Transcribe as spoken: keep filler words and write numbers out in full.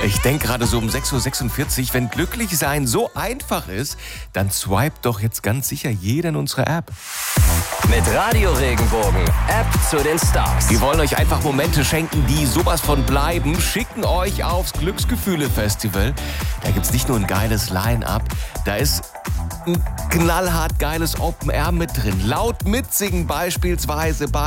Ich denke gerade so um sechs Uhr sechsundvierzig, wenn glücklich sein so einfach ist, dann swipe doch jetzt ganz sicher jeder in unsere App. Mit Radio Regenbogen, App zu den Stars. Wir wollen euch einfach Momente schenken, die sowas von bleiben, schicken euch aufs Glücksgefühle-Festival. Da gibt's nicht nur ein geiles Line-Up, da ist ein knallhart geiles Open Air mit drin. Laut mitsingen beispielsweise bei